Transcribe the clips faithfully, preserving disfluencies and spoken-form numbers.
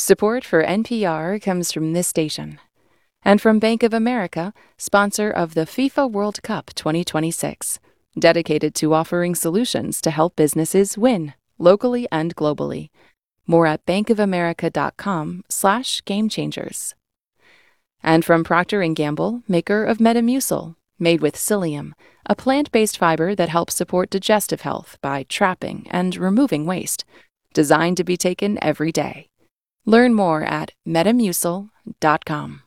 Support for N P R comes from this station and from Bank of America, sponsor of the FIFA World Cup twenty twenty-six, dedicated to offering solutions to help businesses win, locally and globally. More at bankofamerica.com slash game changers. And from Procter and Gamble, maker of Metamucil, made with psyllium, a plant-based fiber that helps support digestive health by trapping and removing waste, designed to be taken every day. Learn more at metamucil dot com.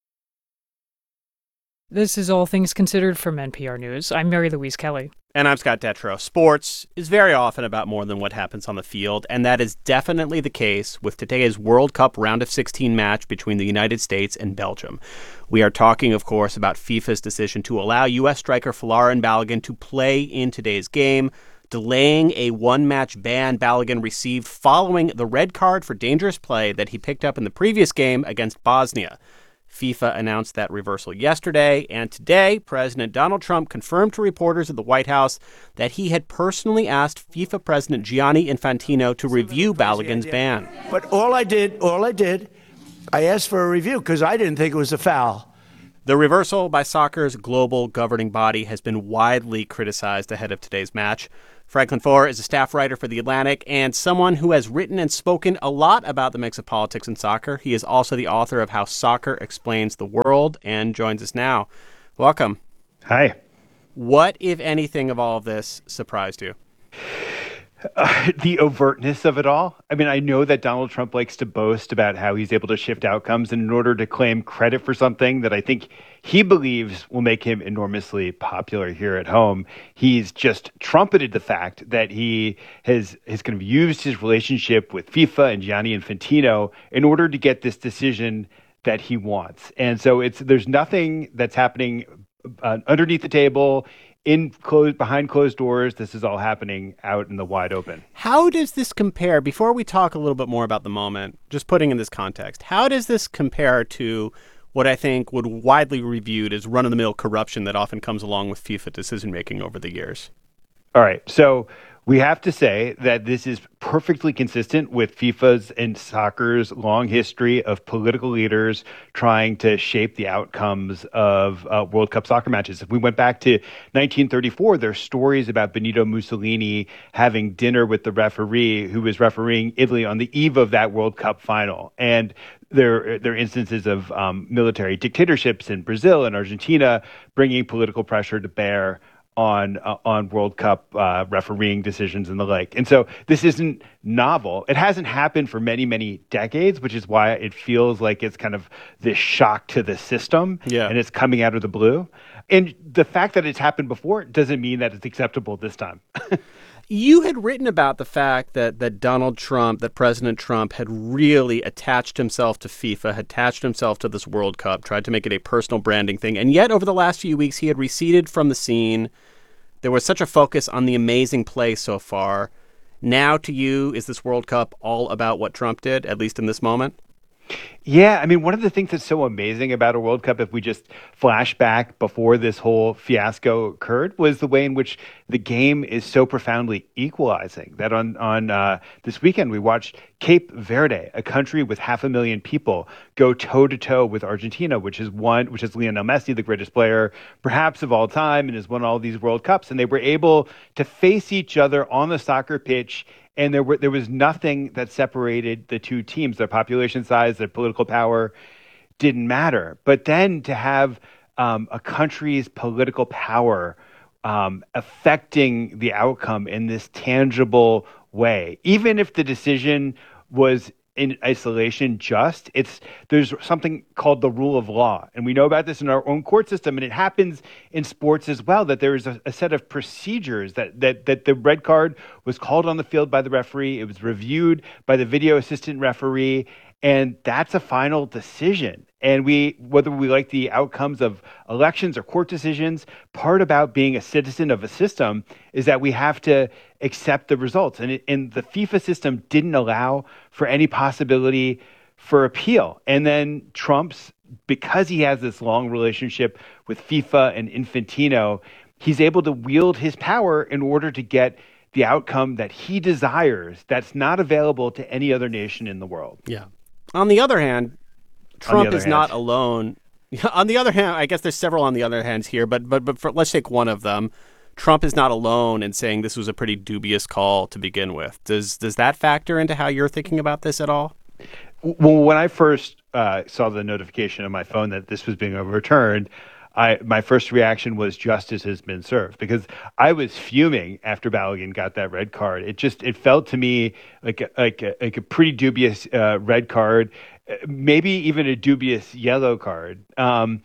This is All Things Considered from N P R News. I'm Mary Louise Kelly. And I'm Scott Detrow. Sports is very often about more than what happens on the field, and that is definitely the case with today's World Cup round of sixteen match between the United States and Belgium. We are talking, of course, about FIFA's decision to allow U S striker Folarin Balogun to play in today's game, delaying a one-match ban Balogun received following the red card for dangerous play that he picked up in the previous game against Bosnia. FIFA announced that reversal yesterday, and today, President Donald Trump confirmed to reporters at the White House that he had personally asked FIFA President Gianni Infantino to review Balogun's ban. But all I did, all I did, I asked for a review because I didn't think it was a foul. The reversal by soccer's global governing body has been widely criticized ahead of today's match. Franklin Foer is a staff writer for The Atlantic and someone who has written and spoken a lot about the mix of politics and soccer. He is also the author of How Soccer Explains the World and joins us now. Welcome. Hi. What, if anything, of all of this surprised you? Uh, the overtness of it all. I mean, I know that Donald Trump likes to boast about how he's able to shift outcomes, and in order to claim credit for something that I think he believes will make him enormously popular here at home, he's just trumpeted the fact that he has, has kind of used his relationship with FIFA and Gianni Infantino in order to get this decision that he wants. And so it's there's nothing that's happening uh, underneath the table. In closed, behind closed doors, this is all happening out in the wide open. How does this compare, before we talk a little bit more about the moment, just putting in this context, how does this compare to what I think would widely be reviewed as run-of-the-mill corruption that often comes along with FIFA decision-making over the years? All right, so we have to say that this is perfectly consistent with FIFA's and soccer's long history of political leaders trying to shape the outcomes of uh, World Cup soccer matches. If we went back to nineteen thirty-four, there's stories about Benito Mussolini having dinner with the referee who was refereeing Italy on the eve of that World Cup final. And there, there are instances of um, military dictatorships in Brazil and Argentina bringing political pressure to bear on uh, on World Cup uh, refereeing decisions and the like. And so this isn't novel. It hasn't happened for many, many decades, which is why it feels like it's kind of this shock to the system, yeah. and it's coming out of the blue. And the fact that it's happened before doesn't mean that it's acceptable this time. You had written about the fact that that Donald Trump, that President Trump had really attached himself to FIFA, had attached himself to this World Cup, tried to make it a personal branding thing. And yet over the last few weeks, he had receded from the scene. There was such a focus on the amazing play so far. Now to you, is this World Cup all about what Trump did, at least in this moment? Yeah, I mean, one of the things that's so amazing about a World Cup, if we just flash back before this whole fiasco occurred, was the way in which the game is so profoundly equalizing. That on on uh, this weekend, we watched Cape Verde, a country with half a million people, go toe to toe with Argentina, which is one, which is Lionel Messi, the greatest player perhaps of all time, and has won all these World Cups. And they were able to face each other on the soccer pitch. And there were there was nothing that separated the two teams. Their population size, their political power didn't matter. But then to have um, a country's political power um, affecting the outcome in this tangible way, even if the decision was in isolation just, it's there's something called the rule of law. And we know about this in our own court system, and it happens in sports as well, that there is a, a set of procedures that, that that the red card was called on the field by the referee, it was reviewed by the video assistant referee, and that's a final decision. And we, whether we like the outcomes of elections or court decisions, part about being a citizen of a system is that we have to accept the results. And, it, and the FIFA system didn't allow for any possibility for appeal. And then Trump's, because he has this long relationship with FIFA and Infantino, he's able to wield his power in order to get the outcome that he desires that's not available to any other nation in the world. Yeah. On the other hand, Trump other is hand. not alone. On the other hand, I guess there's several on the other hands here, but but but for, let's take one of them. Trump is not alone in saying this was a pretty dubious call to begin with. Does does that factor into how you're thinking about this at all? Well, when I first uh, saw the notification on my phone that this was being overturned, I my first reaction was justice has been served, because I was fuming after Balogun got that red card. It just it felt to me like a, like a, like a pretty dubious uh, red card, maybe even a dubious yellow card. Um,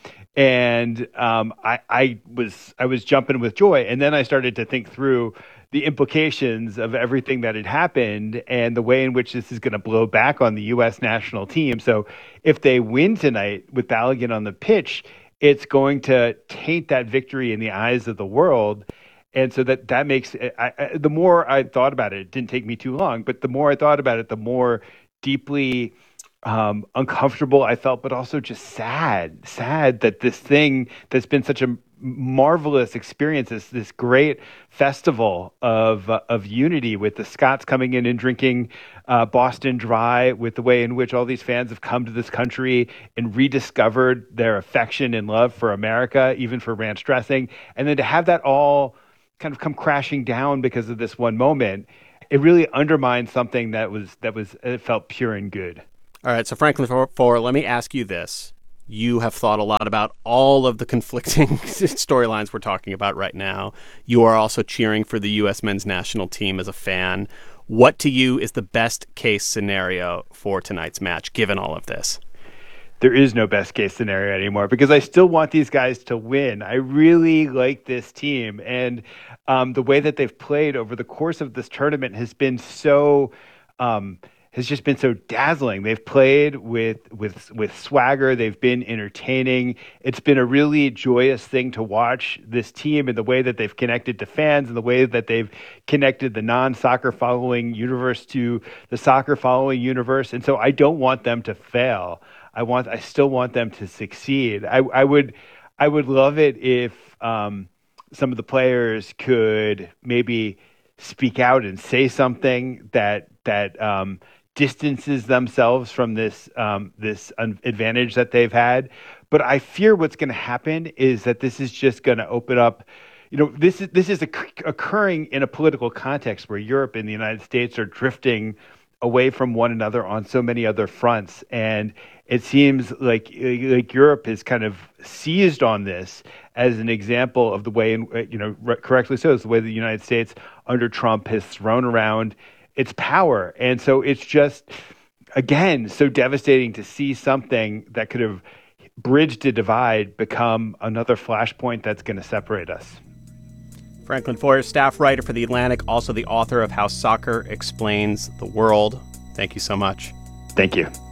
and um, I I was I was jumping with joy, and then I started to think through the implications of everything that had happened and the way in which this is going to blow back on the U S national team. So if they win tonight with Balogun on the pitch, it's going to taint that victory in the eyes of the world. And so that, that makes it, I, I, the more I thought about it, it didn't take me too long, but the more I thought about it, the more deeply um, uncomfortable I felt, but also just sad, sad that this thing that's been such a marvelous experience, this, this great festival of uh, of unity, with the Scots coming in and drinking uh, Boston Dry, with the way in which all these fans have come to this country and rediscovered their affection and love for America, even for ranch dressing, and then to have that all kind of come crashing down because of this one moment, it really undermines something that was that was it felt pure and good. All right, so Franklin Foer, let me ask you this. You have thought a lot about all of the conflicting storylines we're talking about right now. You are also cheering for the U S men's national team as a fan. What to you is the best case scenario for tonight's match, given all of this? There is no best case scenario anymore, because I still want these guys to win. I really like this team. And um, the way that they've played over the course of this tournament has been so... Um, has just been so dazzling. They've played with with with swagger. They've been entertaining. It's been a really joyous thing to watch this team, and the way that they've connected to fans, and the way that they've connected the non-soccer following universe to the soccer following universe. And so I don't want them to fail. I want I still want them to succeed. I, I would I would love it if um, some of the players could maybe speak out and say something that that um, distances themselves from this um, this advantage that they've had. But I fear what's going to happen is that this is just going to open up. You know, this is this is occurring in a political context where Europe and the United States are drifting away from one another on so many other fronts, and it seems like like Europe has kind of seized on this as an example of the way, in, you know, correctly so, is the way the United States under Trump has thrown around its power. And so it's just, again, so devastating to see something that could have bridged a divide become another flashpoint that's going to separate us. Franklin Foer, staff writer for The Atlantic, also the author of How Soccer Explains the World. Thank you so much. Thank you.